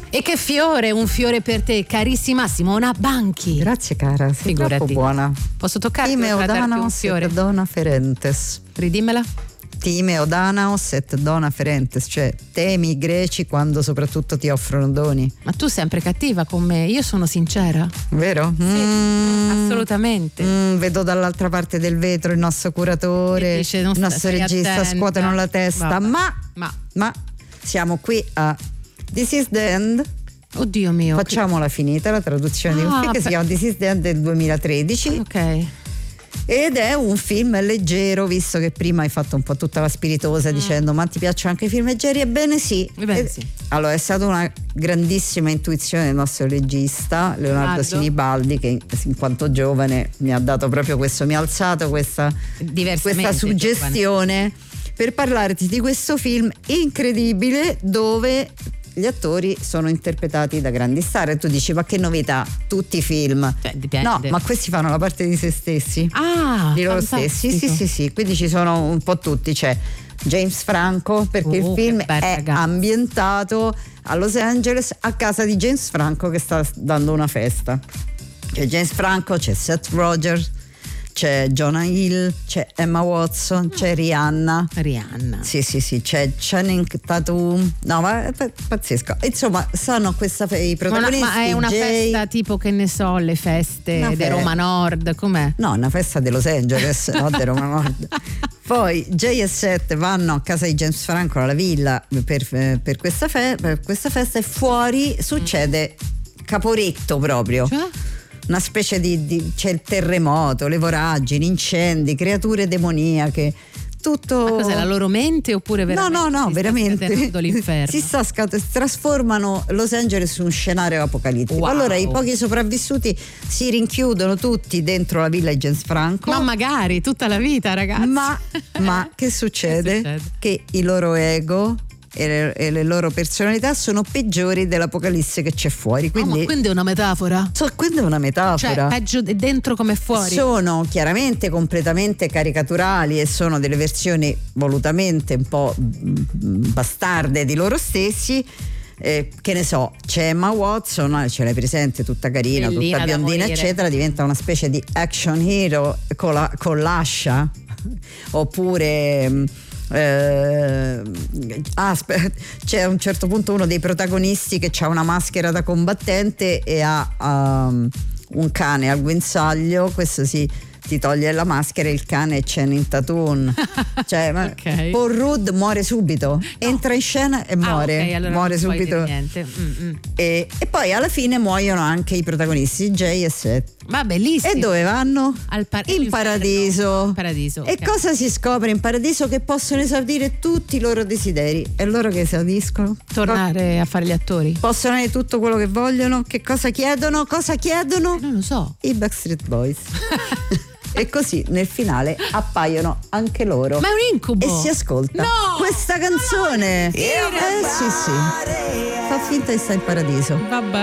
E che fiore, un fiore per te, carissima Simona Banchi. Grazie cara, sei Figurati. troppo buona. Posso toccarti Timeo per darti un Danaos fiore? et dona ferentes. Ridimmela. Timeo Danaos et dona ferentes, cioè temi i greci quando soprattutto ti offrono doni. Ma tu sei sempre cattiva con me, io sono sincera. Vero? Sì, assolutamente. Vedo dall'altra parte del vetro il nostro curatore, Che dice, non il nostro stai regista, attenta. scuotono la testa. Vabbè. Ma siamo qui a This is the End. Oddio mio. Facciamola finita la traduzione di un film che si chiama This is the End del 2013. Ok. Ed è un film leggero, visto che prima hai fatto un po' tutta la spiritosa dicendo ma ti piacciono anche i film leggeri? Ebbene sì. Sì. Allora è stata una grandissima intuizione del nostro regista Leonardo Sinibaldi, che in quanto giovane mi ha dato proprio questo, mi ha alzato questa suggestione per parlarti di questo film incredibile dove gli attori sono interpretati da grandi star e tu dici ma che novità, tutti i film, dipende. No, ma questi fanno la parte di se stessi, di loro fantastico. stessi, sì, quindi ci sono un po' tutti, c'è James Franco perché il film è ambientato a Los Angeles a casa di James Franco che sta dando una festa. C'è James Franco, c'è Seth Rogers, c'è Jonah Hill, c'è Emma Watson, c'è Rihanna. Sì, c'è Channing Tatum. No, ma è pazzesco. Insomma, sanno i protagonisti. Ma è una festa tipo, che ne so, le feste di Roma Nord, com'è? No, una festa di Los Angeles, no, di Roma Nord. Poi Jay e Seth vanno a casa di James Franco alla villa per questa festa e fuori succede Caporetto proprio. Cioè? Una specie c'è il terremoto, le voragini, incendi, creature demoniache, tutto. Ma cos'è, la loro mente oppure veramente? No, veramente. L'inferno. Trasformano Los Angeles in un scenario apocalittico. Wow. Allora i pochi sopravvissuti si rinchiudono tutti dentro la villa di James Franco. Ma magari tutta la vita, ragazzi. Ma che succede? Che i loro ego e le loro personalità sono peggiori dell'apocalisse che c'è fuori. Quindi è una metafora? Quindi è una metafora. Cioè, peggio dentro come fuori? Sono chiaramente completamente caricaturali e sono delle versioni volutamente un po' bastarde di loro stessi. Che ne so, c'è Emma Watson, ce l'hai presente, tutta carina, bellina, tutta biondina eccetera, diventa una specie di action hero con l'ascia, oppure c'è a un certo punto uno dei protagonisti che ha una maschera da combattente e ha un cane al guinzaglio, questo ti toglie la maschera e il cane è Channing Tatum. Cioè, Paul Rudd muore subito, entra in scena e muore, allora muore non puoi subito. dire niente. E poi alla fine muoiono anche i protagonisti Jay e Seth. Ma bellissimo. E dove vanno? In paradiso. Okay. E cosa si scopre in paradiso? Che possono esaudire tutti i loro desideri. E loro che esaudiscono? Tornare a fare gli attori. Possono avere tutto quello che vogliono. Che cosa chiedono? Non lo so. I Backstreet Boys. E così nel finale appaiono anche loro. Ma è un incubo! E si ascolta questa canzone. Sì. Fa finta di stare in paradiso. Vabbè.